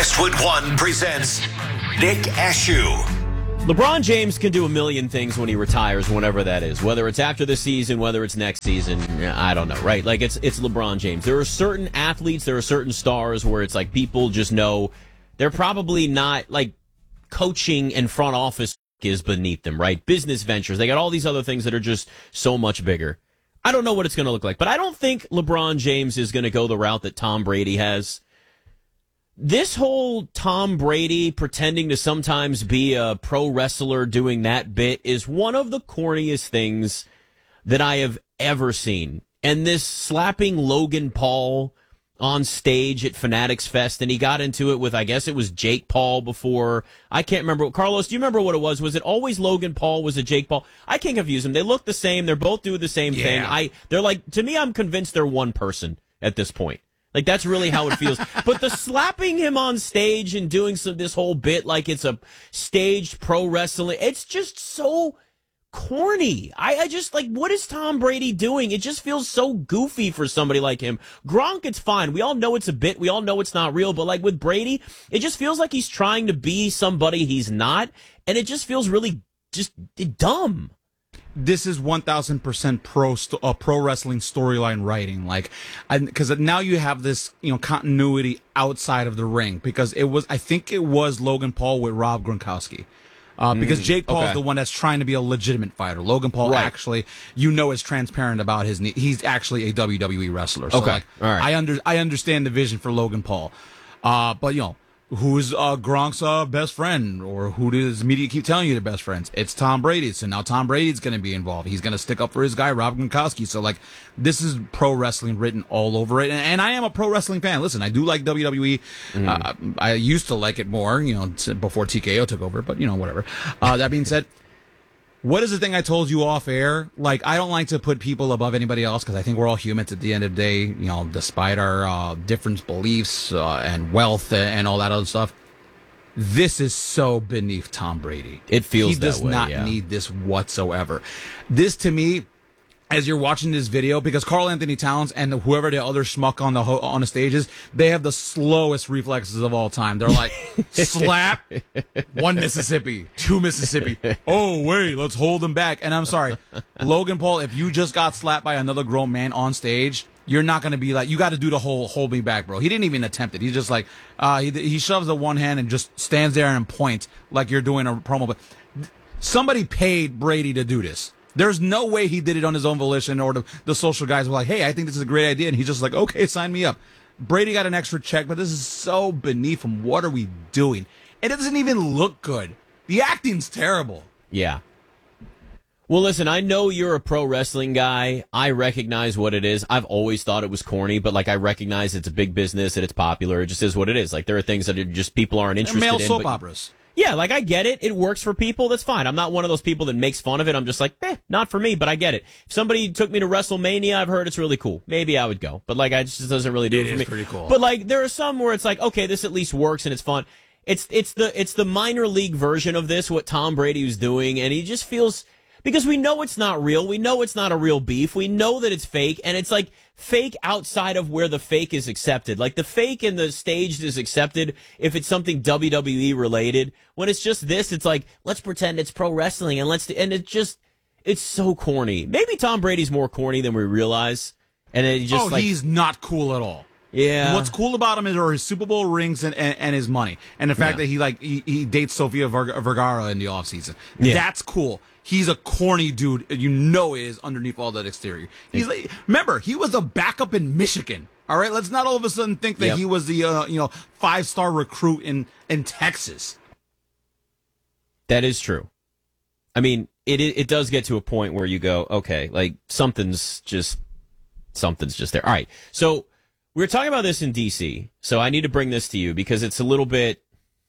Westwood One presents Nick Ashew. LeBron James can do a million things when he retires, whenever that is. Whether it's after the season, whether it's next season, I don't know, right? Like, it's LeBron James. There are certain athletes, there are certain stars where it's like people just know they're probably not, like, coaching and front office is beneath them, right? Business ventures. They got all these other things that are just so much bigger. I don't know what it's going to look like, but I don't think LeBron James is going to go the route that Tom Brady has. This whole Tom Brady pretending to sometimes be a pro wrestler doing that bit is one of the corniest things that I have ever seen. And this slapping Logan Paul on stage at Fanatics Fest, and he got into it with, I guess it was Jake Paul before. I can't remember. Carlos, do you remember what it was? Was it always Logan Paul? Was it Jake Paul? I can't confuse them. They look the same. They're both doing the same thing. They're like, to me, I'm convinced they're one person at this point. Like, that's really how it feels. But the slapping him on stage and doing this whole bit like it's a staged pro wrestling, it's just so corny. I just, like, what is Tom Brady doing? It just feels so goofy for somebody like him. Gronk, it's fine. We all know it's a bit. We all know it's not real. But, like, with Brady, it just feels like he's trying to be somebody he's not. And it just feels really just dumb. This is 1,000% pro wrestling storyline writing, like, because now you have this, continuity outside of the ring, because I think it was Logan Paul with Rob Gronkowski, because Jake Paul is the one that's trying to be a legitimate fighter. Logan Paul actually, is transparent about his need. He's actually a WWE wrestler. So all right. I understand the vision for Logan Paul, but who's Gronk's best friend, or who does media keep telling you the best friends? It's Tom Brady. So now Tom Brady's going to be involved. He's going to stick up for his guy, Rob Gronkowski. So, like, this is pro wrestling written all over it. And I am a pro wrestling fan. Listen, I do like WWE. I used to like it more, before TKO took over, but, whatever. That being said, what is the thing I told you off air? Like, I don't like to put people above anybody else, because I think we're all humans at the end of the day, despite our different beliefs and wealth and all that other stuff. This is so beneath Tom Brady. It feels that way. He does not need this whatsoever. This, to me, as you're watching this video, because Karl Anthony Towns and whoever the other schmuck on the stages, they have the slowest reflexes of all time. They're like, slap, 1 Mississippi, 2 Mississippi. Oh, wait, let's hold him back. And I'm sorry, Logan Paul, if you just got slapped by another grown man on stage, you're not going to be like, you got to do the whole hold me back, bro. He didn't even attempt it. He's just like, he shoves the one hand and just stands there and points like you're doing a promo. But somebody paid Brady to do this. There's no way he did it on his own volition, or the social guys were like, hey, I think this is a great idea. And he's just like, okay, sign me up. Brady got an extra check, but this is so beneath him. What are we doing? It doesn't even look good. The acting's terrible. Yeah. Well, listen, I know you're a pro wrestling guy. I recognize what it is. I've always thought it was corny, but, like, I recognize it's a big business and it's popular. It just is what it is. Like, there are things that are just people aren't interested in. Male soap operas. Yeah, like, I get it. It works for people. That's fine. I'm not one of those people that makes fun of it. I'm just like, not for me, but I get it. If somebody took me to WrestleMania, I've heard it's really cool. Maybe I would go. But, like, it just doesn't really do it for me. It is pretty cool. But, like, there are some where it's like, okay, this at least works and it's fun. It's the minor league version of this, what Tom Brady was doing, and he just feels... Because we know it's not real. We know it's not a real beef. We know that it's fake. And it's like fake outside of where the fake is accepted. Like the fake and the staged is accepted if it's something WWE related. When it's just this, it's like, let's pretend it's pro wrestling and it's so corny. Maybe Tom Brady's more corny than we realize. And it just he's not cool at all. Yeah. What's cool about him are his Super Bowl rings and his money. And the fact that he dates Sofia Vergara in the offseason. Yeah. That's cool. He's a corny dude, is underneath all that exterior. He's like, remember, he was a backup in Michigan. All right, let's not all of a sudden think that he was the 5-star recruit in Texas. That is true. I mean, it does get to a point where you go, okay, like something's just there. All right, so we were talking about this in DC, so I need to bring this to you because it's a little bit.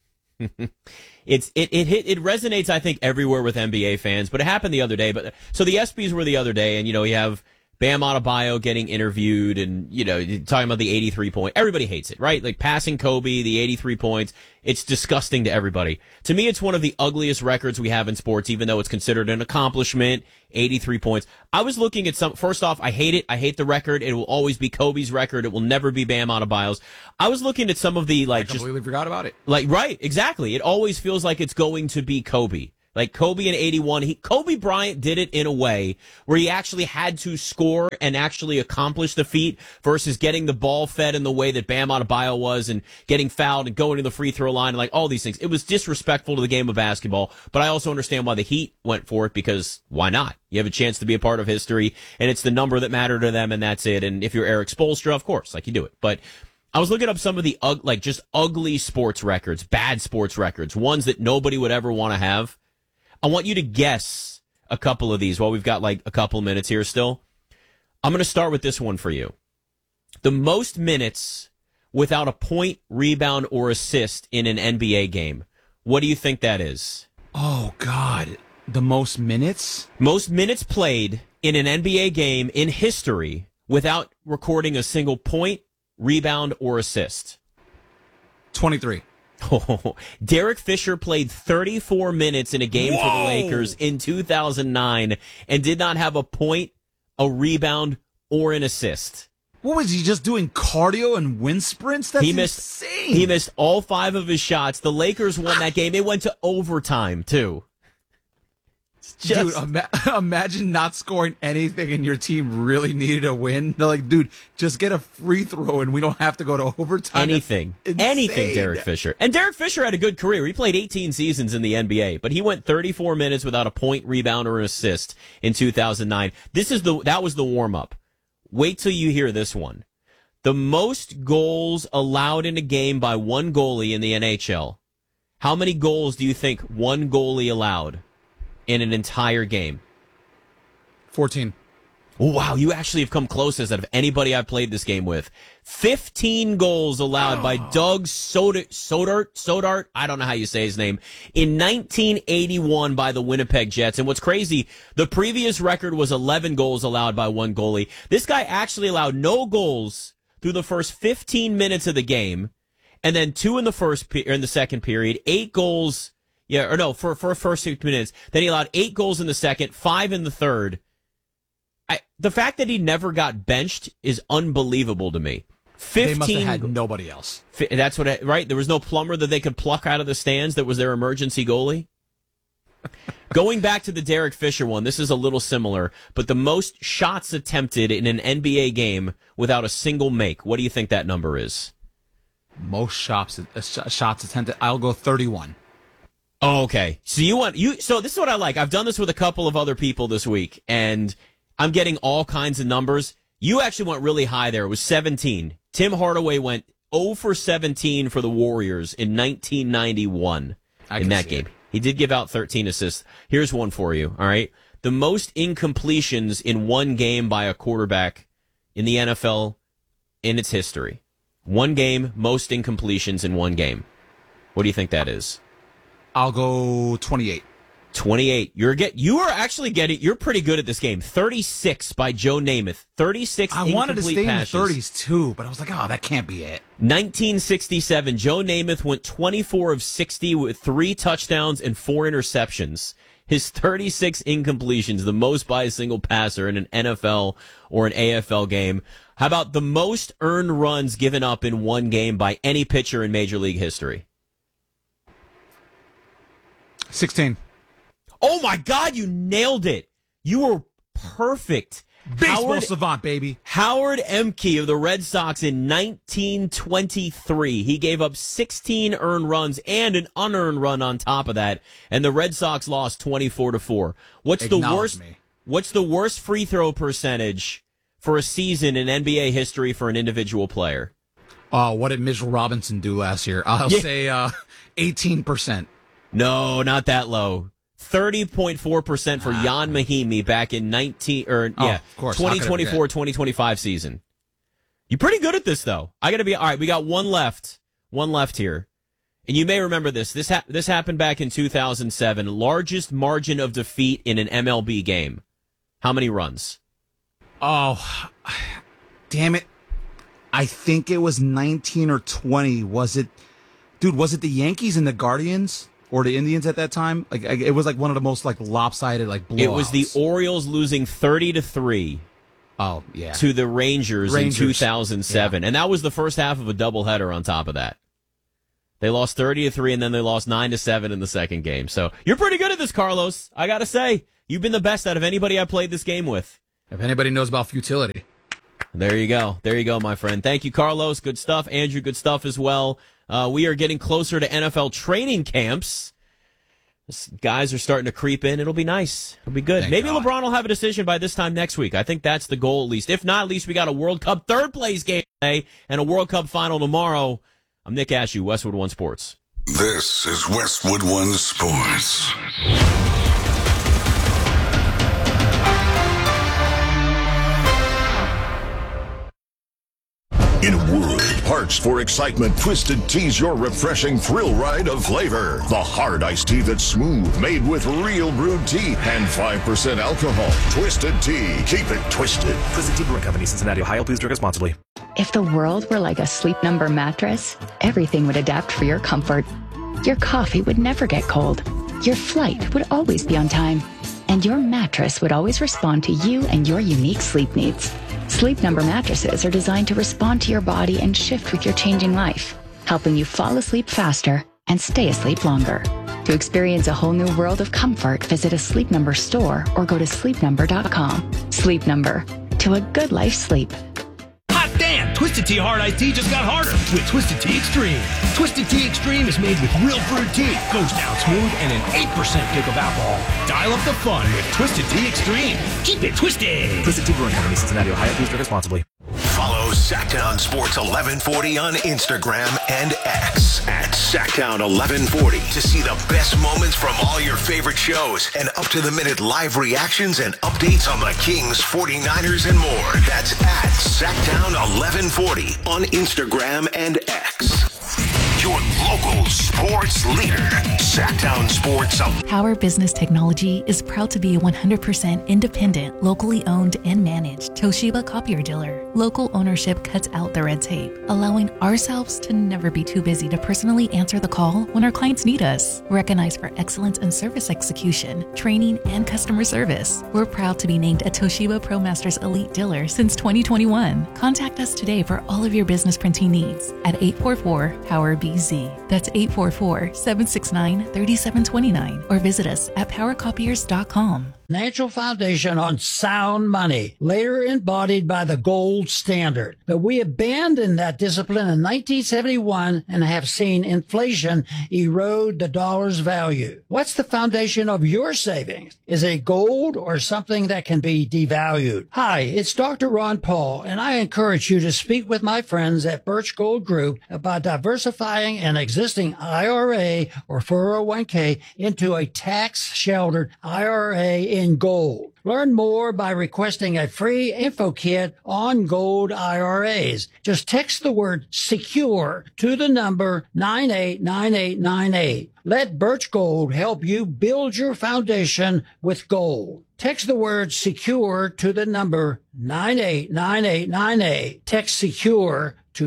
It resonates, I think, everywhere with NBA fans, but it happened the other day. So the ESPYs were the other day, and you have Bam Adebayo getting interviewed and, talking about the 83 point. Everybody hates it, right? Like passing Kobe, the 83 points. It's disgusting to everybody. To me, it's one of the ugliest records we have in sports, even though it's considered an accomplishment, 83 points. I was looking at first off, I hate it. I hate the record. It will always be Kobe's record. It will never be Bam Adebayo's. I was looking at some of the, I completely forgot about it. Right, exactly. It always feels like it's going to be Kobe. Like Kobe in 81, Kobe Bryant did it in a way where he actually had to score and actually accomplish the feat versus getting the ball fed in the way that Bam Adebayo was and getting fouled and going to the free throw line and like all these things. It was disrespectful to the game of basketball, but I also understand why the Heat went for it because why not? You have a chance to be a part of history and it's the number that mattered to them and that's it. And if you're Eric Spoelstra, of course, like you do it. But I was looking up some of the just ugly sports records, bad sports records, ones that nobody would ever want to have. I want you to guess a couple of these while we've got like a couple minutes here still. I'm going to start with this one for you. The most minutes without a point, rebound, or assist in an NBA game. What do you think that is? Oh, God. The most minutes? Most minutes played in an NBA game in history without recording a single point, rebound, or assist. 23. Oh, Derek Fisher played 34 minutes in a game for the Lakers in 2009 and did not have a point, a rebound, or an assist. What was he just doing? Cardio and wind sprints? That's insane. He missed all 5 of his shots. The Lakers won that game. It went to overtime, too. Dude, imagine not scoring anything and your team really needed a win. They're like, dude, just get a free throw and we don't have to go to overtime. Anything, Derek Fisher. And Derek Fisher had a good career. He played 18 seasons in the NBA, but he went 34 minutes without a point, rebound, or an assist in 2009. That was the warm-up. Wait till you hear this one. The most goals allowed in a game by one goalie in the NHL. How many goals do you think one goalie allowed in an entire game? 14. Oh, wow, you actually have come closest out of anybody I've played this game with. 15 goals allowed by Doug Sodart, I don't know how you say his name, in 1981 by the Winnipeg Jets. And what's crazy, the previous record was 11 goals allowed by one goalie. This guy actually allowed no goals through the first 15 minutes of the game, and then 2 in the second period, 8 goals. Yeah, or no, for first 6 minutes. Then he allowed 8 goals in the second, 5 in the third. The fact that he never got benched is unbelievable to me. 15, they must have had nobody else. That's right? There was no plumber that they could pluck out of the stands that was their emergency goalie. Going back to the Derek Fisher one, this is a little similar, but the most shots attempted in an NBA game without a single make. What do you think that number is? Most shots attempted. I'll go 31. Oh, okay. So so this is what I like. I've done this with a couple of other people this week, and I'm getting all kinds of numbers. You actually went really high there. It was 17. Tim Hardaway went 0 for 17 for the Warriors in 1991 in that game. He did give out 13 assists. Here's one for you, all right? The most incompletions in one game by a quarterback in the NFL in its history. One game, most incompletions in one game. What do you think that is? I'll go 28. 28. You're pretty good at this game. 36 by Joe Namath. 36 I wanted to stay passes. in the 30s too, but I was like, oh, that can't be it. 1967, Joe Namath went 24 of 60 with 3 touchdowns and 4 interceptions. His 36 incompletions, the most by a single passer in an NFL or an AFL game. How about the most earned runs given up in one game by any pitcher in Major League history? 16. Oh my God, you nailed it. You were perfect. Baseball savant, baby. Howard Emke of the Red Sox in 1923. He gave up 16 earned runs and an unearned run on top of that, and the Red Sox lost 24-4. What's the worst free throw percentage for a season in NBA history for an individual player? What did Mitchell Robinson do last year? I'll say 18%. No, not that low. 30.4% for Jan Mahimi back in 2024-2025 season. You're pretty good at this, though. All right, we got one left. One left here. And you may remember this. This happened back in 2007. Largest margin of defeat in an MLB game. How many runs? Oh, damn it. I think it was 19 or 20. Was it the Yankees and the Guardians or the Indians at that time? Like, it was like one of the most like lopsided like blowouts. It was the Orioles losing 30-3. Oh, yeah. To the Rangers in 2007. Yeah. And that was the first half of a doubleheader on top of that. They lost 30-3, and then they lost 9-7 in the second game. So you're pretty good at this, Carlos. I got to say, you've been the best out of anybody I played this game with. If anybody knows about futility. There you go. There you go, my friend. Thank you, Carlos. Good stuff. Andrew, good stuff as well. We are getting closer to NFL training camps. Guys are starting to creep in. It'll be nice. It'll be good. Thank Maybe God. LeBron will have a decision by this time next week. I think that's the goal, at least. If not, at least we got a World Cup third place game today and a World Cup final tomorrow. I'm Nick Ashew, Westwood One Sports. This is Westwood One Sports. In a world parched for excitement, Twisted Tea's your refreshing thrill ride of flavor. The hard iced tea that's smooth, made with real brewed tea and 5% alcohol. Twisted Tea. Keep it twisted. Twisted Tea Brewing Company, Cincinnati, Ohio. Please drink responsibly. If the world were like a Sleep Number mattress, everything would adapt for your comfort. Your coffee would never get cold. Your flight would always be on time. And your mattress would always respond to you and your unique sleep needs. Sleep Number mattresses are designed to respond to your body and shift with your changing life, helping you fall asleep faster and stay asleep longer. To experience a whole new world of comfort, visit a Sleep Number store or go to sleepnumber.com. Sleep Number. To a good life sleep. Hot damn! Twisted Tea Hard Iced Tea just got harder with Twisted Tea Extreme. Twisted Tea Extreme is made with real brewed tea, goes down smooth, and an 8% kick of alcohol. Dial up the fun with Twisted Tea Extreme. Keep it twisted! Twisted Tea Brewing Company, Cincinnati, Ohio. Please drink responsibly. Follow Sacktown Sports 1140 on Instagram and X at Sacktown 1140 to see the best moments from all your favorite shows and up-to-the-minute live reactions and updates on the Kings, 49ers, and more. That's at Sacktown 1140 on Instagram and X. Your local sports leader, Sacktown Sports. Power Business Technology is proud to be a 100% independent, locally owned and managed Toshiba copier dealer. Local ownership cuts out the red tape, allowing ourselves to never be too busy to personally answer the call when our clients need us. Recognized for excellence in service execution, training, and customer service, we're proud to be named a Toshiba ProMasters Elite Dealer since 2021. Contact us today for all of your business printing needs at 844-POWER-BZ. That's 844-769-3729. Or visit us at powercopiers.com. Natural foundation on sound money, later embodied by the gold standard. But we abandoned that discipline in 1971 and have seen inflation erode the dollar's value. What's the foundation of your savings? Is it gold or something that can be devalued? Hi, it's Dr. Ron Paul, and I encourage you to speak with my friends at Birch Gold Group about diversifying an existing IRA or 401k into a tax-sheltered IRA in gold. Learn more by requesting a free info kit on gold IRAs. Just text the word SECURE to the number 989898. Let Birch Gold help you build your foundation with gold. Text the word SECURE to the number 989898. Text SECURE to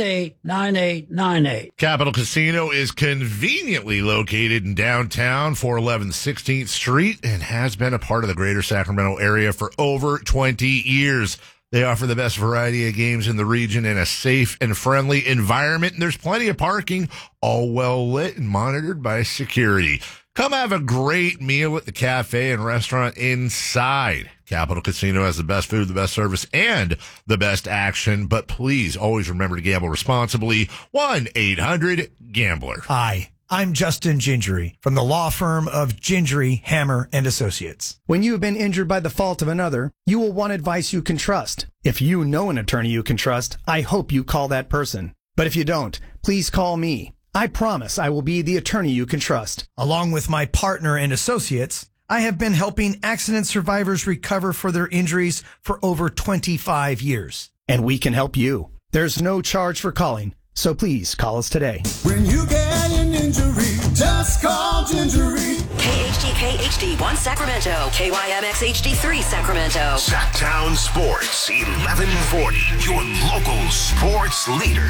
989898. Capital Casino is conveniently located in downtown 411 16th Street and has been a part of the greater Sacramento area for over 20 years. They offer the best variety of games in the region in a safe and friendly environment, and there's plenty of parking, all well lit and monitored by security. Come have a great meal at the cafe and restaurant inside. Capital Casino has the best food, the best service, and the best action. But please always remember to gamble responsibly. 1-800-GAMBLER. Hi, I'm Justin Gingery from the law firm of Gingery, Hammer, and Associates. When you have been injured by the fault of another, you will want advice you can trust. If you know an attorney you can trust, I hope you call that person. But if you don't, please call me. I promise I will be the attorney you can trust. Along with my partner and associates, I have been helping accident survivors recover for their injuries for over 25 years. And we can help you. There's no charge for calling, so please call us today. When you get an injury, just call Gingery. KHTK HD1 Sacramento, KYMX HD3 Sacramento. Sacktown Sports 1140, your local sports leader.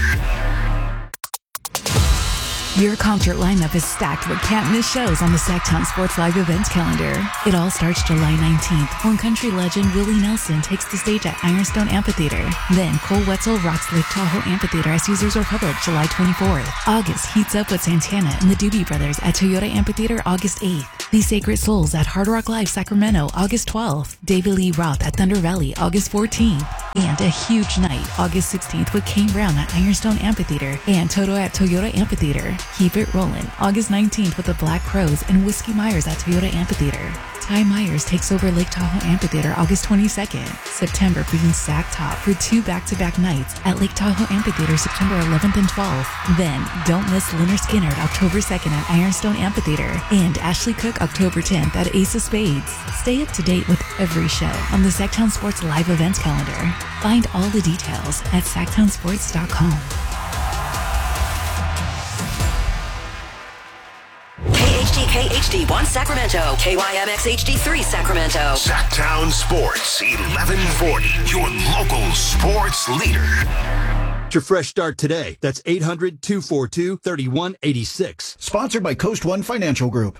Your concert lineup is stacked with can't-miss shows on the Sacktown Sports Live events calendar. It all starts July 19th when country legend Willie Nelson takes the stage at Ironstone Amphitheater. Then Cole Wetzel rocks Lake Tahoe Amphitheater at Caesars Republic July 24th. August heats up with Santana and the Doobie Brothers at Toyota Amphitheater August 8th. The Sacred Souls at Hard Rock Live Sacramento August 12th. David Lee Roth at Thunder Valley August 14th. And a huge night August 16th with Kane Brown at Ironstone Amphitheater and Toto at Toyota Amphitheater. Keep it rolling August 19th with the Black Crows and Whiskey Myers at Toyota Amphitheater. Ty Myers takes over Lake Tahoe Amphitheater August 22nd. September brings Sack Top for 2 back-to-back nights at Lake Tahoe Amphitheater September 11th and 12th. Then don't miss Leonard Skinner October 2nd at Ironstone Amphitheater and Ashley Cook October 10th at Ace of Spades. Stay up to date with every show on the Sacktown Sports Live events calendar. Find all the details at sacktownsports.com. KHTK HD1 Sacramento, KYMX HD3 Sacramento. Sacktown Sports 1140, your local sports leader. Your fresh start today. That's 800-242-3186. Sponsored by Coast One Financial Group.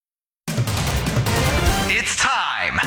It's time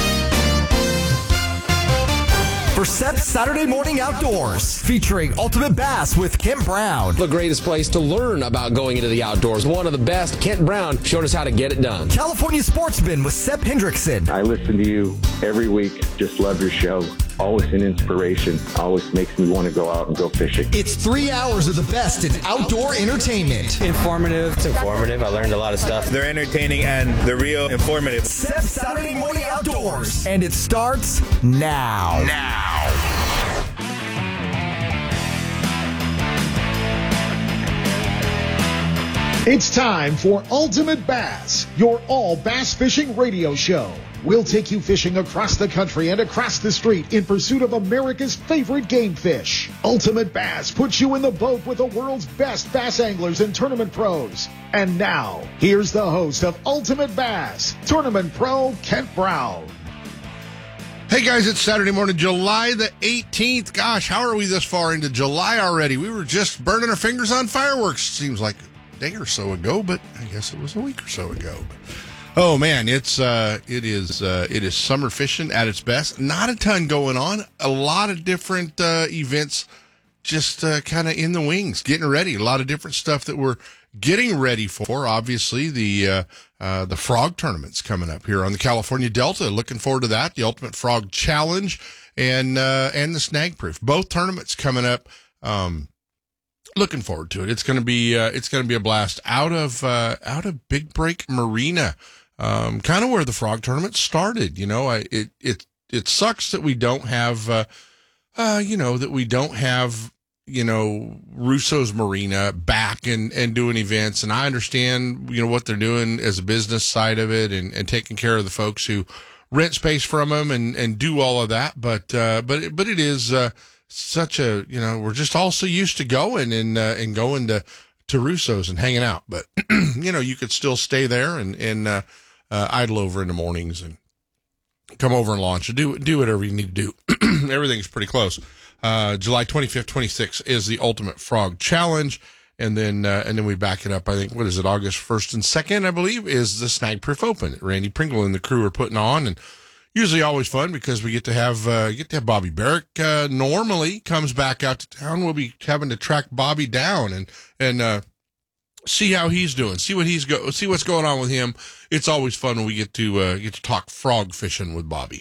for SEP's Saturday Morning Outdoors, featuring Ultimate Bass with Kent Brown. The greatest place to learn about going into the outdoors. One of the best, Kent Brown, showing us how to get it done. California Sportsman with Sepp Hendrickson. I listen to you every week. Just love your show. Always an inspiration. Always makes me want to go out and go fishing. It's 3 hours of the best in outdoor entertainment. Informative. It's informative. I learned a lot of stuff. They're entertaining and they're real informative. SEP's Saturday Morning Outdoors. And it starts now. It's time for Ultimate Bass, your all bass fishing radio show. We'll take you fishing across the country and across the street in pursuit of America's favorite game fish. Ultimate Bass puts you in the boat with the world's best bass anglers and tournament pros. And now, here's the host of Ultimate Bass, Tournament Pro Kent Brown. Hey guys, it's Saturday morning, July the 18th. Gosh, how are we this far into July already? We were just burning our fingers on fireworks. Seems like a day or so ago, but I guess it was a week or so ago. Oh man, it is summer fishing at its best. Not a ton going on. A lot of different events just kind of in the wings, getting ready. A lot of different stuff that we're getting ready for. Obviously, the frog tournament's coming up here on the California Delta. Looking forward to that. The Ultimate Frog Challenge and the Snag Proof. Both tournaments coming up. Looking forward to it. It's going to be a blast out of Big Break Marina. Kind of where the frog tournament started. You know, it sucks that we don't have Russo's Marina back and doing events. And I understand, what they're doing as a business side of it and taking care of the folks who rent space from them and do all of that. But it is, such a, we're just all so used to going and going to Russo's and hanging out. But, you could still stay there and idle over in the mornings and come over and launch and do whatever you need to do. Everything's pretty close. July 25th, 26th is the Ultimate Frog Challenge. And then we back it up. I think, what is it? August 1st and 2nd, I believe, is the Snag Proof Open that Randy Pringle and the crew are putting on. And usually always fun because we get to have Bobby Barrick, normally comes back out to town. We'll be having to track Bobby down and see how he's doing, see what's going on with him. It's always fun when we get to talk frog fishing with Bobby.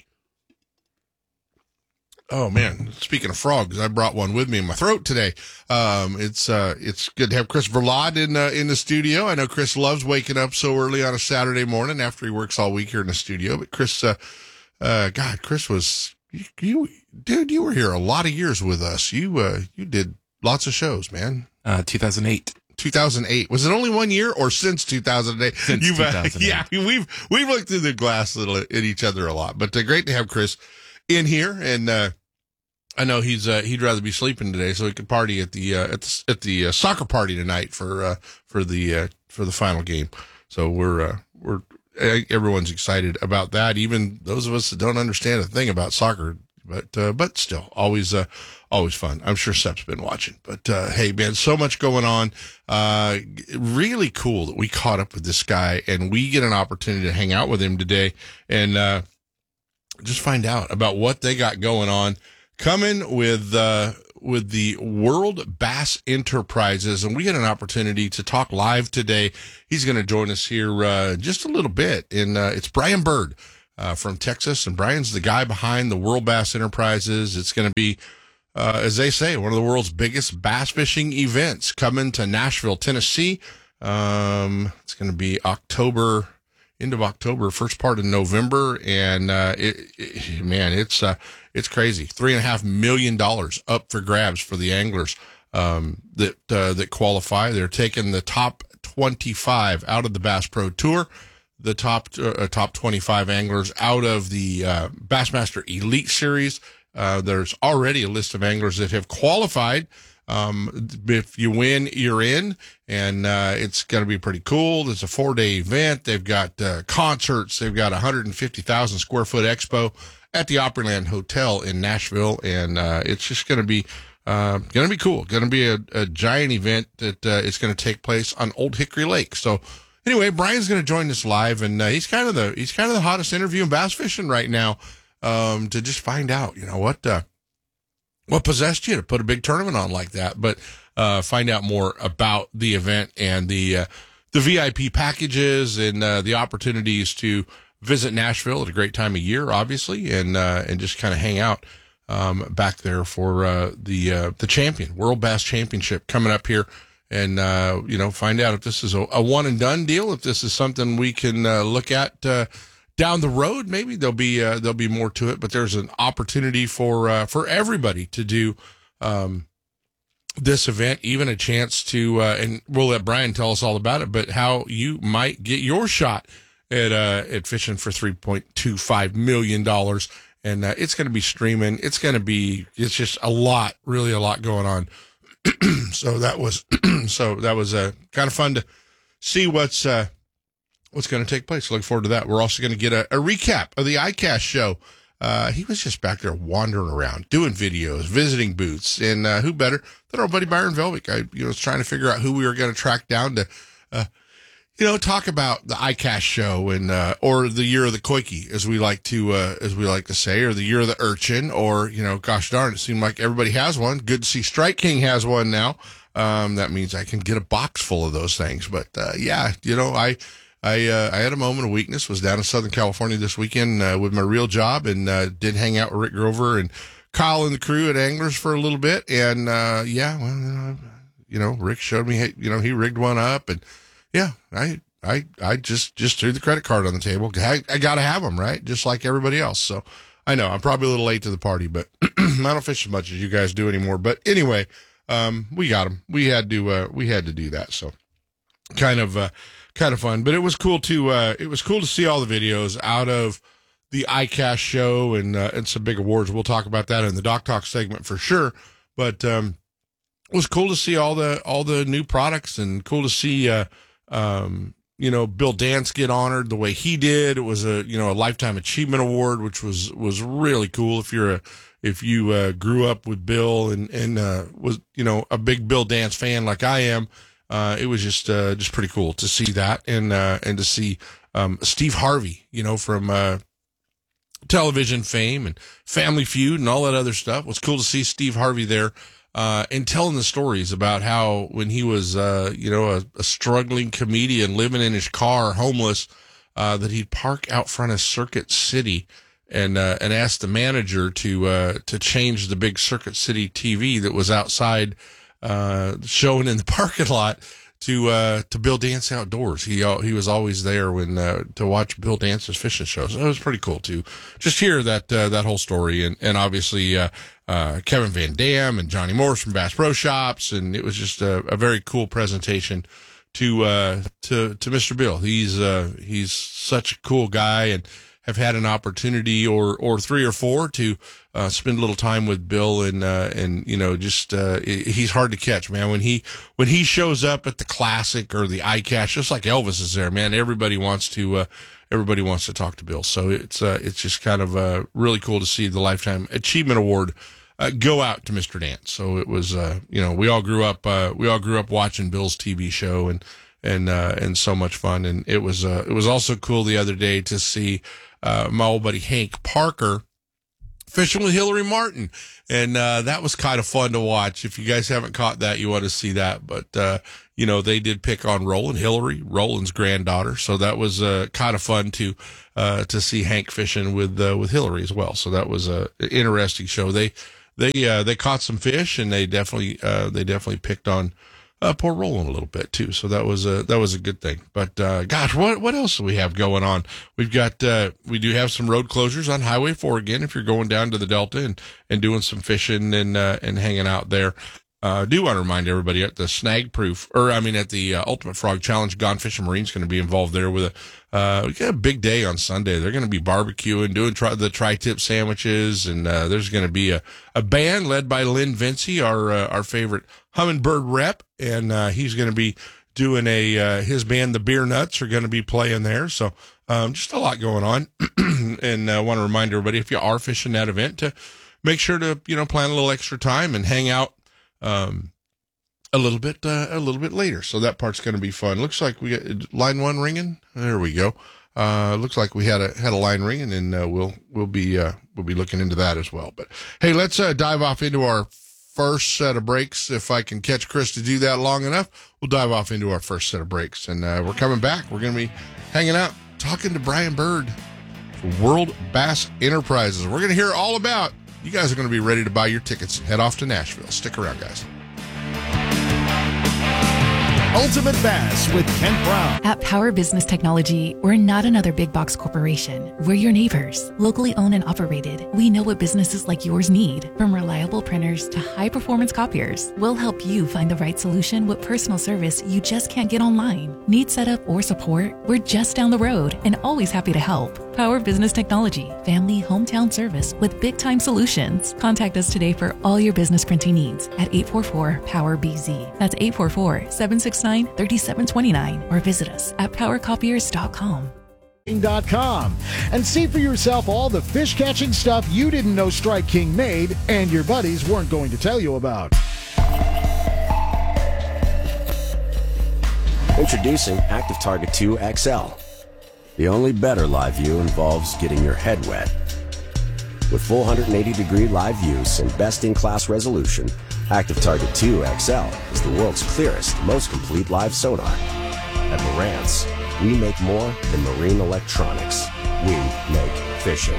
Oh man, speaking of frogs, I brought one with me in my throat today. It's good to have Chris Verlade in the studio. I know Chris loves waking up so early on a Saturday morning after he works all week here in the studio. But Chris, Chris was you were here a lot of years with us. You did lots of shows, man. 2008. 2008. Was it only 1 year or since 2008? Since 2008. Yeah, we've looked through the glass at each other a lot. But great to have Chris in here, and I know he'd rather be sleeping today so he could party at the soccer party tonight for the final game. So everyone's excited about that. Even those of us that don't understand a thing about soccer, but still always fun. I'm sure Sep's been watching, but hey man, so much going on. Really cool that we caught up with this guy and we get an opportunity to hang out with him today and just find out about what they got going on. Coming with the World Bass Enterprises, and we had an opportunity to talk live today. He's going to join us here just a little bit, and it's Brian Bird from Texas, and Brian's the guy behind the World Bass Enterprises. It's going to be, as they say, one of the world's biggest bass fishing events coming to Nashville, Tennessee. It's going to be end of October, first part of November, and it's crazy. $3.5 million up for grabs for the anglers that qualify. They're taking the top 25 out of the Bass Pro Tour, the top 25 anglers out of the Bassmaster Elite Series. There's already a list of anglers that have qualified. If you win, you're in, and it's going to be pretty cool. It's a 4-day event. They've got concerts. They've got 150,000 square foot expo at the Opryland Hotel in Nashville, and it's just going to be cool. Going to be a giant event that is going to take place on Old Hickory Lake. So anyway, Brian's going to join us live, and he's kind of the hottest interview in bass fishing right now. To just find out, what possessed you to put a big tournament on like that, but find out more about the event and the VIP packages and the opportunities to visit Nashville at a great time of year, obviously, and just kind of hang out back there for the World Bass Championship coming up here, and find out if this is a one and done deal, if this is something we can look at down the road. Maybe there'll be more to it, but there's an opportunity for everybody to do this event, even a chance to and we'll let Brian tell us all about it, but how you might get your shot at fishing for $3.25 million. And it's going to be streaming. It's just really a lot going on. So that was kind of fun to see what's going to take place. Look forward to that. We're also going to get a recap of the ICAST show. He was just back there wandering around, doing videos, visiting booths, and who better than our buddy Byron Velvick? I was trying to figure out who we were going to track down to, talk about the ICAST show and or the year of the Koike, as we like to say, or the year of the urchin, or gosh darn, it seemed like everybody has one. Good to see Strike King has one now. That means I can get a box full of those things. But I had a moment of weakness, was down in Southern California this weekend with my real job, and did hang out with Rick Grover and Kyle and the crew at Anglers for a little bit. And, Rick showed me, he rigged one up, and I just threw the credit card on the table. I got to have them, right? Just like everybody else. So I know I'm probably a little late to the party, but I don't fish as much as you guys do anymore. But anyway, we got them. We had to do that. So kind of fun, but it was cool to see all the videos out of the ICAST show and some big awards. We'll talk about that in the Doc Talk segment for sure. But it was cool to see all the new products, and cool to see Bill Dance get honored the way he did. It was a Lifetime Achievement Award, which was really cool. If you grew up with Bill and was a big Bill Dance fan like I am. It was just pretty cool to see that, and to see Steve Harvey, from television fame and Family Feud and all that other stuff. It was cool to see Steve Harvey there, and telling the stories about how when he was a struggling comedian living in his car, homeless, that he'd park out front of Circuit City and ask the manager to change the big Circuit City TV that was outside, showing in the parking lot to Bill Dance Outdoors. He was always there to watch Bill Dance's fishing shows. So it was pretty cool to just hear that whole story, and obviously Kevin Van Dam and Johnny Morse from Bass Pro Shops, and it was just a very cool presentation to Mr. Bill. He's such a cool guy, and have had an opportunity or 3 or 4 to spend a little time with Bill, and just he's hard to catch, man. When he shows up at the Classic or the iCash, just like Elvis is there, man, everybody wants to talk to Bill. So it's just kind of really cool to see the Lifetime Achievement Award go out to Mr. Dance. So it was we all grew up watching Bill's TV show and so much fun. And it was also cool the other day to see my old buddy Hank Parker fishing with Hillary Martin. And that was kind of fun to watch. If you guys haven't caught that, you want to see that. But, they did pick on Hillary, Roland's granddaughter. So that was kind of fun to see Hank fishing with Hillary as well. So that was an interesting show. They caught some fish, and they definitely picked on poor Roland a little bit too. So that was a good thing. But gosh, what else do we have going on? We do have some road closures on Highway 4 again if you're going down to the Delta and doing some fishing and hanging out there. Do want to remind everybody at the at the Ultimate Frog Challenge, Gone Fishing Marine's going to be involved there with we got a big day on Sunday. They're going to be barbecuing, doing the tri-tip sandwiches, and there's going to be a band led by Lynn Vincey, our favorite Hummingbird rep, and he's going to be doing his band, the Beer Nuts, are going to be playing there. So just a lot going on, and I want to remind everybody, if you are fishing that event, to make sure to plan a little extra time and hang out a little bit later. So that part's going to be fun. Looks like we got line 1 ringing. There we go. Looks like we had a line ringing, and we'll be looking into that as well. But hey, let's dive off into our first set of breaks. If I can catch Chris to do that long enough, we'll dive off into our first set of breaks, and we're coming back. We're going to be hanging out, talking to Brian Bird for World Bass Enterprises. We're going to hear all about. You guys are going to be ready to buy your tickets. Head off to Nashville. Stick around, guys. Ultimate Bass with Kent Brown. At Power Business Technology, we're not another big box corporation. We're your neighbors. Locally owned and operated, we know what businesses like yours need. From reliable printers to high-performance copiers, we'll help you find the right solution with personal service you just can't get online. Need setup or support? We're just down the road and always happy to help. Power Business Technology, family hometown service with big-time solutions. Contact us today for all your business printing needs at 844-POWER-BZ. That's 844-769-3729, or visit us at powercopiers.com. And see for yourself all the fish catching stuff you didn't know Strike King made and your buddies weren't going to tell you about. Introducing Active Target 2 XL. The only better live view involves getting your head wet. With full 180-degree live views and best-in-class resolution, Active Target 2 XL is the world's clearest, most complete live sonar. At Marantz, we make more than marine electronics. We make fishing.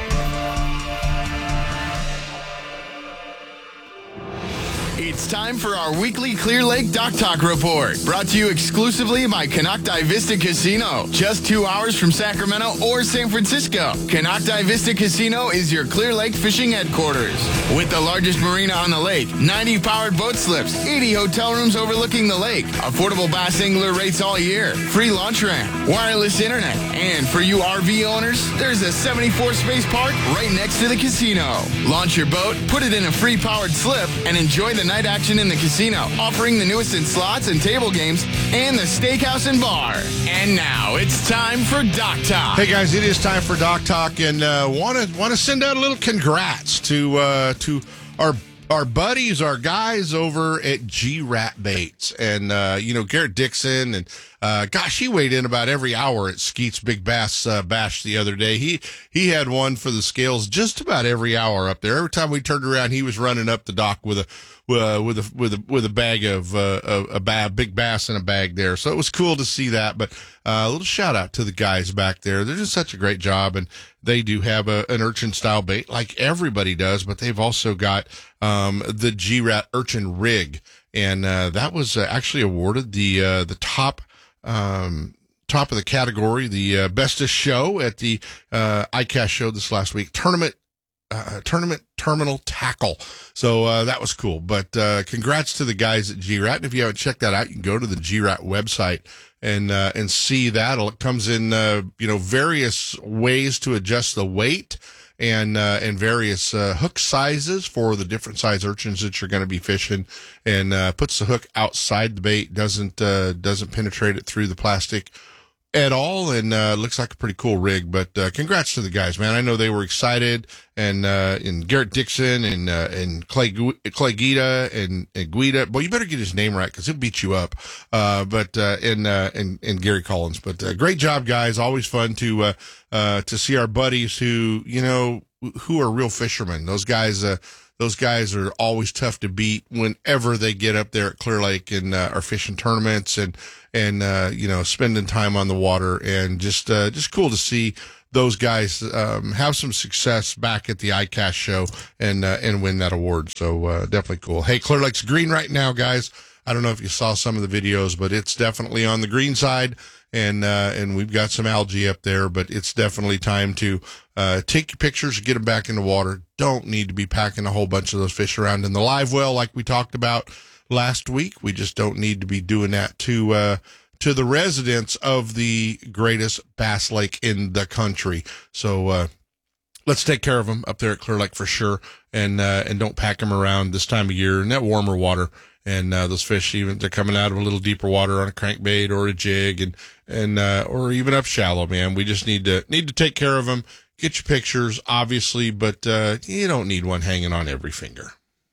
It's time for our weekly Clear Lake Dock Talk Report, brought to you exclusively by Canocti Vista Casino, just 2 hours from Sacramento or San Francisco. Canocti Vista Casino is your Clear Lake fishing headquarters. With the largest marina on the lake, 90 powered boat slips, 80 hotel rooms overlooking the lake, affordable bass angler rates all year, free launch ramp, wireless internet, and for you RV owners, there's a 74-space park right next to the casino. Launch your boat, put it in a free powered slip, and enjoy the night action in the casino, offering the newest in slots and table games, and the steakhouse and bar. And now it's time for Dock Talk. Hey guys, it is time for Dock Talk, and want to send out a little congrats to our buddies, our guys over at G-Rat Baits, and Garrett Dixon, and gosh, he weighed in about every hour at Skeet's Big Bass Bash the other day. He had one for the scales just about every hour up there. Every time we turned around, he was running up the dock with a bag of a big bass in a bag there. So it was cool to see that. But a little shout out to the guys back there. They're just such a great job, and they do have an urchin style bait like everybody does, but they've also got the G-Rat Urchin Rig, and that was actually awarded the top of the category, the bestest show at the iCash show this last week, tournament terminal tackle. So that was cool. But congrats to the guys at G-Rat. And if you haven't checked that out, you can go to the G-Rat website and see that. It comes in, various ways to adjust the weight and various hook sizes for the different size urchins that you're going to be fishing, and puts the hook outside the bait, doesn't penetrate it through the plastic at all, and looks like a pretty cool rig. But congrats to the guys, man. I know they were excited, and Garrett Dixon and Clay Guida and Guida. Boy, you better get his name right because he'll beat you up. And Gary Collins. But great job, guys. Always fun to see our buddies who are real fishermen. Those guys are always tough to beat whenever they get up there at Clear Lake and are fishing tournaments and spending time on the water, and just cool to see those guys have some success back at the ICAST show and win that award. So definitely cool. Hey, Clear Lake's green right now, guys. I don't know if you saw some of the videos, but it's definitely on the green side, and we've got some algae up there, but it's definitely time to take your pictures, get them back in the water. Don't need to be packing a whole bunch of those fish around in the live well like we talked about last week. We just don't need to be doing that to the residents of the greatest bass lake in the country. So let's take care of them up there at Clear Lake for sure, and don't pack them around this time of year in that warmer water. And those fish, even they're coming out of a little deeper water on a crankbait or a jig, and or even up shallow, man. We just need to take care of them. Get your pictures, obviously, but you don't need one hanging on every finger.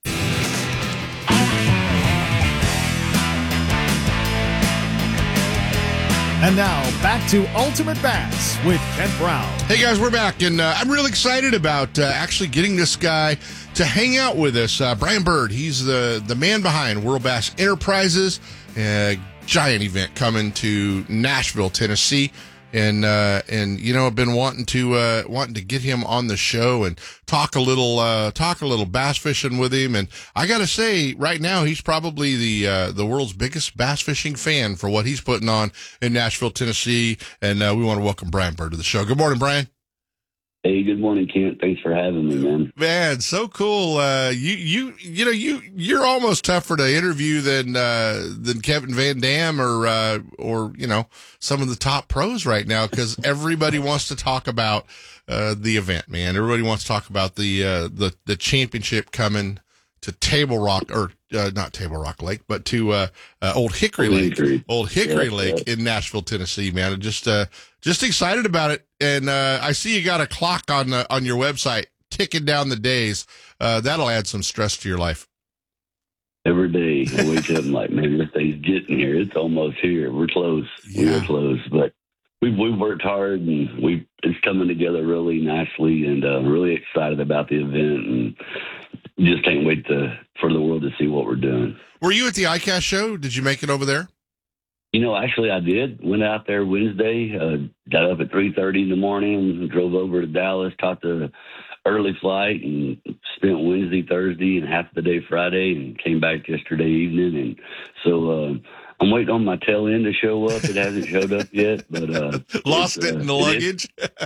And now, back to Ultimate Bass with Kent Brown. Hey, guys, we're back, and I'm real excited about actually getting this guy to hang out with us. Brian Bird, he's the man behind World Bass Enterprises, a giant event coming to Nashville, Tennessee. And I've been wanting to get him on the show and talk a little bass fishing with him. And I got to say, right now, he's probably the world's biggest bass fishing fan for what he's putting on in Nashville, Tennessee. And we want to welcome Brian Bird to the show. Good morning, Brian. Hey, good morning, Kent. Thanks for having me, man. Man, so cool. You're almost tougher to interview than Kevin Van Dam or some of the top pros right now, because everybody wants to talk about the event, man. Everybody wants to talk about the championship coming to Table Rock, or not Table Rock Lake, but to Old Hickory Lake in Nashville, Tennessee, man. Just excited about it. And I see you got a clock on your website ticking down the days. That'll add some stress to your life. Every day I wake up and like, man, this day's getting here. It's almost here. We're close. Yeah. We're close, but we've worked hard, and it's coming together really nicely, and really excited about the event, and just can't wait for the world to see what we're doing. Were you at the ICAST show? Did you make it over there? Actually, I did. Went out there Wednesday, got up at 3:30 in the morning, drove over to Dallas, caught the early flight, and spent Wednesday, Thursday, and half the day Friday, and came back yesterday evening. And so I'm waiting on my tail end to show up. It hasn't showed up yet, but lost it in the luggage.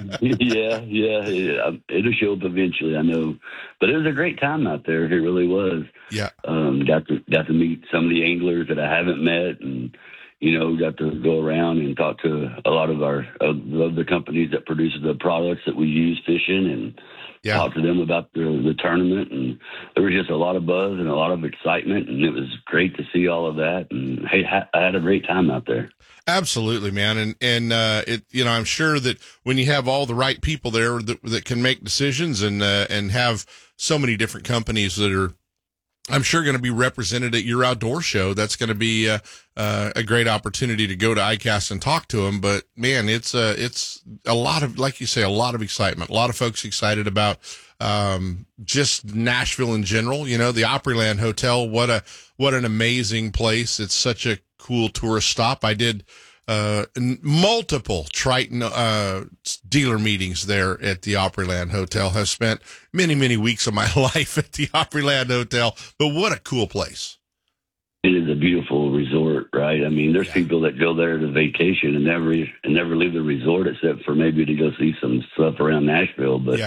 Yeah. It'll show up eventually, I know. But it was a great time out there. It really was. Yeah. Got to meet some of the anglers that I haven't met, and got to go around and talk to a lot of the companies that produce the products that we use fishing, and talk to them about the tournament. And there was just a lot of buzz and a lot of excitement, and it was great to see all of that. And hey, I had a great time out there. Absolutely, man. And I'm sure that when you have all the right people there that can make decisions and have so many different companies that are, I'm sure, going to be represented at your outdoor show, that's going to be a great opportunity to go to ICAST and talk to them. But man, it's a lot of, like you say, a lot of excitement. A lot of folks excited about just Nashville in general. The Opryland Hotel, what an amazing place. It's such a cool tourist stop. I did multiple Triton dealer meetings there at the Opryland Hotel. Have spent many, many weeks of my life at the Opryland Hotel, but what a cool place. It is a beautiful resort, right? I mean, there's people that go there to vacation and never leave the resort except for maybe to go see some stuff around Nashville. But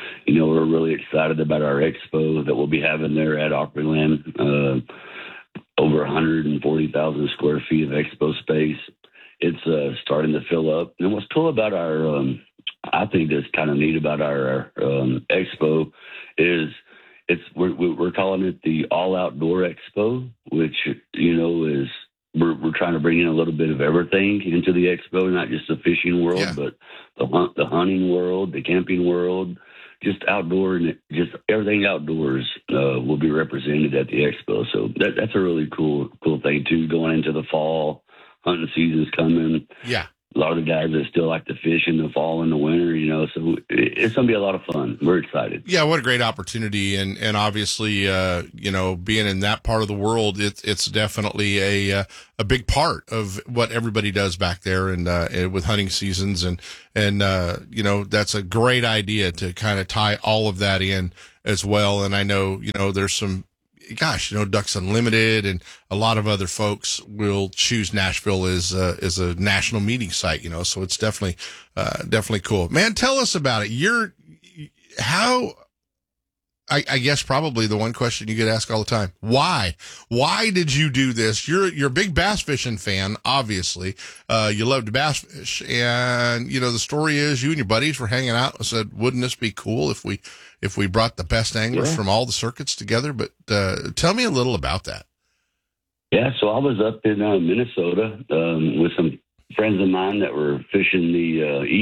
we're really excited about our expo that we'll be having there at Opryland. over 140,000 square feet of expo space. It's starting to fill up. And what's cool about our, I think that's kind of neat about our expo is we're calling it the All Outdoor Expo, which, you know, is we're trying to bring in a little bit of everything into the expo, not just the fishing world, but the hunting world, the camping world, just outdoor, and just everything outdoors will be represented at the expo. So that's a really cool thing too. Going into the fall, hunting season's coming. Yeah. A lot of the guys that still like to fish in the fall and the winter, you know, so it's going to be a lot of fun. We're excited. Yeah, what a great opportunity. And obviously, you know, being in that part of the world, it's definitely a big part of what everybody does back there and with hunting seasons. And you know, that's a great idea to kind of tie all of that in as well. And I know, you know, there's some, gosh, you know, Ducks Unlimited and a lot of other folks will choose Nashville as a national meeting site, you know, so it's definitely cool. Man, tell us about it. I guess probably the one question you get asked all the time. Why did you do this? You're a big bass fishing fan, obviously. You love to bass fish, and you know, the story is you and your buddies were hanging out and said, wouldn't this be cool if we brought the best anglers from all the circuits together? But tell me a little about that. Yeah, so I was up in Minnesota with some friends of mine that were fishing the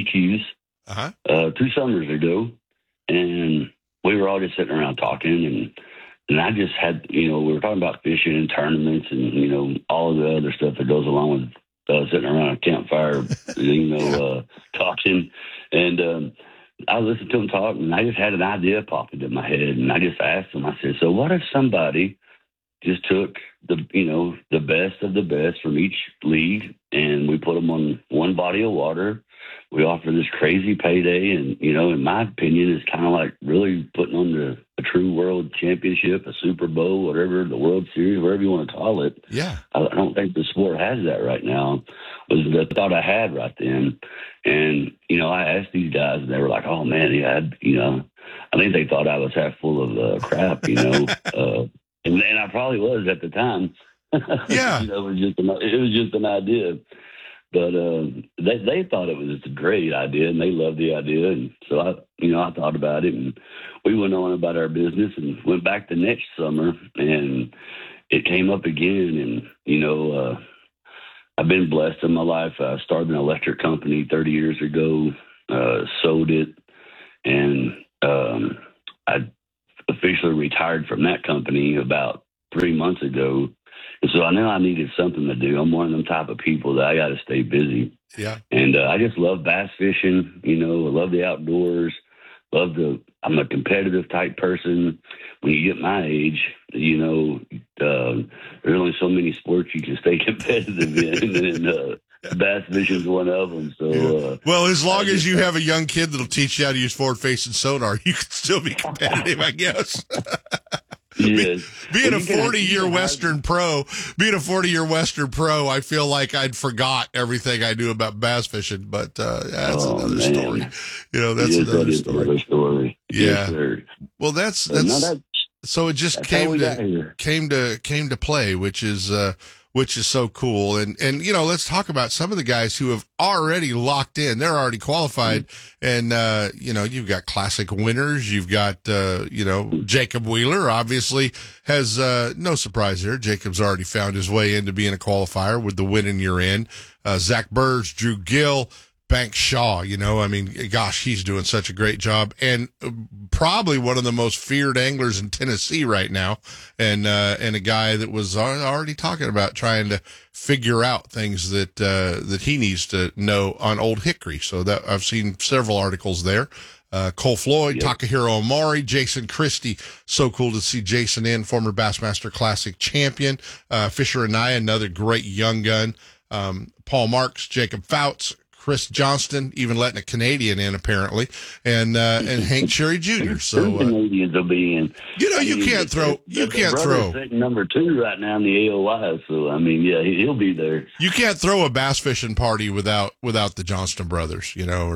EQs 2 summers ago, and we were all just sitting around talking, and I just had, you know, we were talking about fishing and tournaments and, you know, all of the other stuff that goes along with sitting around a campfire, you know, talking. And I listened to them talk, and I just had an idea pop into my head, and I just asked them, I said, so what if somebody just took the best of the best from each league, and we put them on one body of water. We offer this crazy payday, and, you know, in my opinion, it's kind of like really putting on a true world championship, a Super Bowl, whatever, the World Series, whatever you want to call it. Yeah. I don't think the sport has that right now, was the thought I had right then. And, you know, I asked these guys, and they were like, oh, man, yeah, I think they thought I was half full of crap, you know. And I probably was at the time. Yeah. You know, it was just an idea. But they thought it was a great idea, and they loved the idea. And so I thought about it, and we went on about our business and went back the next summer, and it came up again. And, you know, I've been blessed in my life. I started an electric company 30 years ago, sold it, and I officially retired from that company about 3 months ago. And so I knew I needed something to do. I'm one of them type of people that I got to stay busy. Yeah. And I just love bass fishing. You know, I love the outdoors. I'm a competitive type person. When you get my age, you know, there's only so many sports you can stay competitive in, and bass fishing is one of them. So, well, as long as you have a young kid that'll teach you how to use forward-facing sonar, you can still be competitive, I guess. Yes. Being a 40-year Western pro, I feel like I'd forgot everything I knew about bass fishing, but that's another story. You know, that's another story. Yeah. Yes, sir. Well, that's so it just came to play, which is so cool. And, you know, let's talk about some of the guys who have already locked in. They're already qualified. And, you know, you've got classic winners. You've got, you know, Jacob Wheeler obviously has, no surprise here. Jacob's already found his way into being a qualifier with the win in your end. Zach Burge, Drew Gill, Bank Shaw, you know, I mean, gosh, he's doing such a great job, and probably one of the most feared anglers in Tennessee right now, and a guy that was already talking about trying to figure out things that he needs to know on Old Hickory. So that I've seen several articles there. Cole Floyd, yep. Takahiro Omari, Jason Christie. So cool to see Jason in, former Bassmaster Classic champion. Fisher Anaya, another great young gun. Paul Marks, Jacob Fouts, Chris Johnston, even letting a Canadian in apparently, and Hank Cherry Jr. So Canadians will be in. You know, you can't throw. Sitting number 2 right now in the AOY. So I mean, yeah, he'll be there. You can't throw a bass fishing party without the Johnston brothers, you know,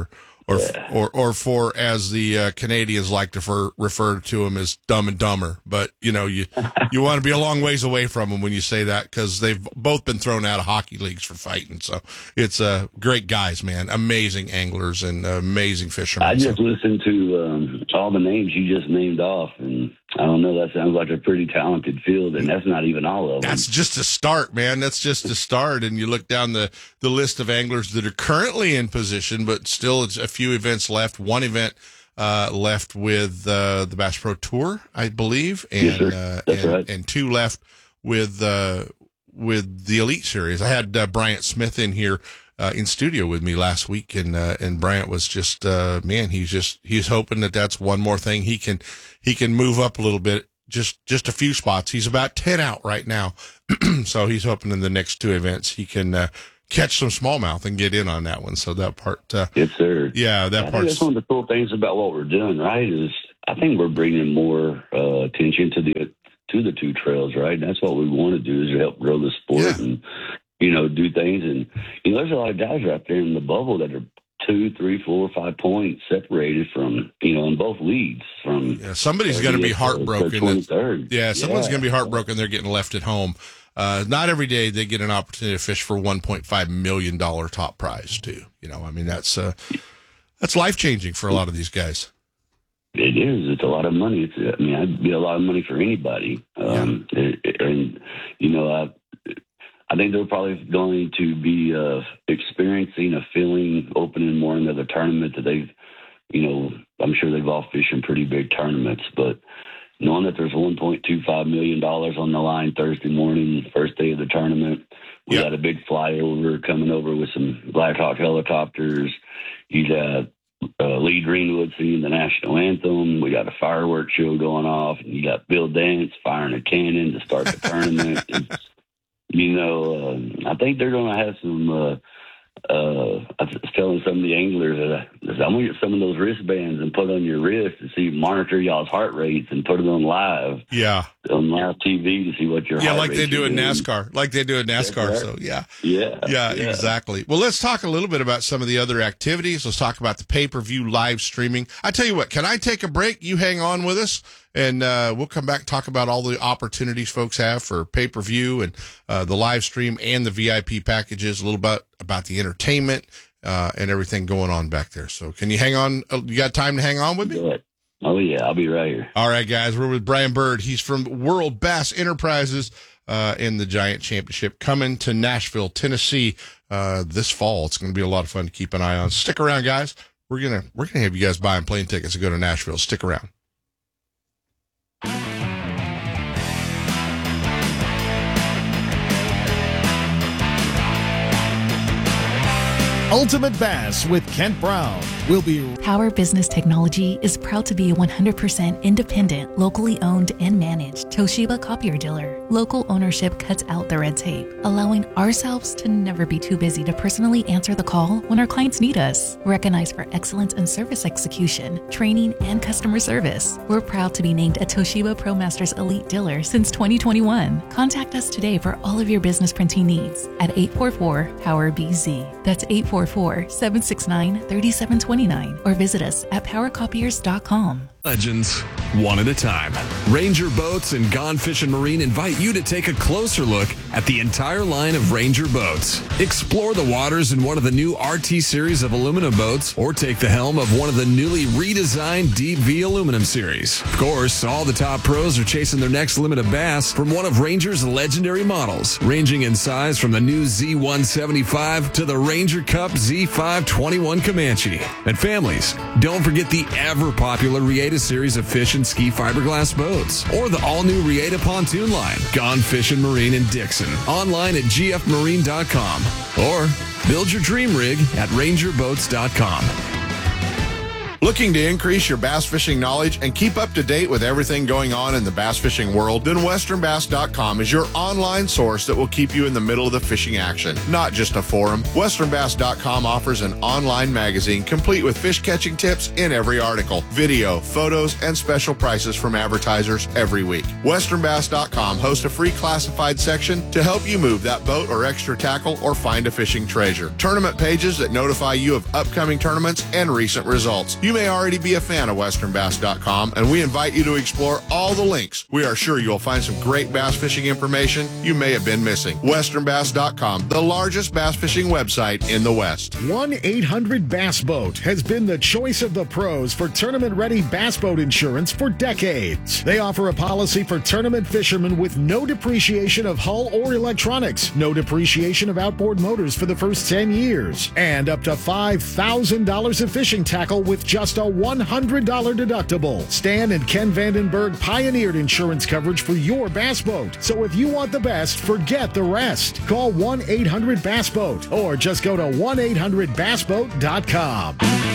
or for, as the Canadians like to refer to them as Dumb and Dumber. But, you want to be a long ways away from them when you say that, because they've both been thrown out of hockey leagues for fighting. So it's great guys, man. Amazing anglers and amazing fishermen. I just listened to all the names you just named off, and I don't know, that sounds like a pretty talented field, and that's not even all of them. That's just a start, man. That's just a start. And you look down the list of anglers that are currently in position, but still it's a few events left. One event left with the Bass Pro Tour, I believe, and yes, that's right. And two left with the Elite Series. I had Bryant Smith in here in studio with me last week, and Bryant was just man, he's hoping that's one more thing he can move up a little bit, just a few spots. He's about 10 out right now, so he's hoping in the next two events he can catch some smallmouth and get in on that one. So that part, yes, sir. Yeah, that part. That's one of the cool things about what we're doing, right? Is I think we're bringing more attention to the two trails, right? And that's what we want to do, is help grow the sport and do things. And there's a lot of guys out there in the bubble that are 2, 3, 4, 5 points separated from in both leagues. From somebody's going to be heartbroken. Someone's going to be heartbroken. They're getting left at home. Not every day they get an opportunity to fish for $1.5 million top prize too. That's life changing for a lot of these guys. It is. It's a lot of money. It'd be a lot of money for anybody. I think they're probably going to be experiencing a feeling opening more into the tournament that they've, I'm sure they've all fished in pretty big tournaments, but knowing that there's $1.25 million on the line Thursday morning, first day of the tournament, we got a big flyover coming over with some Black Hawk helicopters. You got Lee Greenwood singing the national anthem. We got a fireworks show going off, and you got Bill Dance firing a cannon to start the tournament. I think they're going to have some. I was telling some of the anglers that I'm going to get some of those wristbands and put on your wrist to see, monitor y'all's heart rates and put it on live. Yeah. On live TV to see what your heart like rates they do in doing. NASCAR. Like they do in NASCAR. Right. So Yeah, exactly. Well, let's talk a little bit about some of the other activities. Let's talk about the pay-per-view live streaming. I tell you what, can I take a break? You hang on with us, and we'll come back and talk about all the opportunities folks have for pay-per-view and the live stream and the VIP packages, a little bit about the entertainment and everything going on back there. So can you hang on? You got time to hang on with me? Good. Oh, yeah, I'll be right here. All right, guys, we're with Brian Bird. He's from World Bass Enterprises in the Giant Championship, coming to Nashville, Tennessee this fall. It's going to be a lot of fun to keep an eye on. Stick around, guys. We're gonna have you guys buying plane tickets to go to Nashville. Stick around. Ultimate Bass with Kent Brown will be. Power Business Technology is proud to be a 100% independent, locally owned and managed Toshiba copier dealer. Local ownership cuts out the red tape, allowing ourselves to never be too busy to personally answer the call when our clients need us. Recognized for excellence in service execution, training, and customer service, we're proud to be named a Toshiba ProMasters Elite dealer since 2021. Contact us today for all of your business printing needs at 844-POWER-BZ. That's 844-769-3729. Or visit us at powercopiers.com. Legends, one at a time. Ranger Boats and Gone Fishing Marine invite you to take a closer look at the entire line of Ranger boats. Explore the waters in one of the new RT series of aluminum boats, or take the helm of one of the newly redesigned Deep V aluminum series. Of course, all the top pros are chasing their next limit of bass from one of Ranger's legendary models, ranging in size from the new Z175 to the Ranger Cup Z521 Comanche. And families, don't forget the ever-popular Rieta series of fish and ski fiberglass boats, or the all-new Rieta pontoon line, Gone Fishing Marine in Dixon. Online at gfmarine.com, or build your dream rig at rangerboats.com. Looking to increase your bass fishing knowledge and keep up to date with everything going on in the bass fishing world? Then westernbass.com is your online source that will keep you in the middle of the fishing action, not just a forum. westernbass.com offers an online magazine complete with fish catching tips in every article, video, photos, and special prices from advertisers every week. westernbass.com hosts a free classified section to help you move that boat or extra tackle or find a fishing treasure. Tournament pages that notify you of upcoming tournaments and recent results. You may already be a fan of westernbass.com, and we invite you to explore all the links. We are sure you'll find some great bass fishing information you may have been missing. westernbass.com, the largest bass fishing website in the West. 1-800-BASS-BOAT has been the choice of the pros for tournament-ready bass boat insurance for decades. They offer a policy for tournament fishermen with no depreciation of hull or electronics, no depreciation of outboard motors for the first 10 years, and up to $5,000 of fishing tackle with just a $100 deductible. Stan and Ken Vandenberg pioneered insurance coverage for your bass boat. So if you want the best, forget the rest. Call 1-800-BASS-BOAT or just go to 1-800-BASSBOAT.com.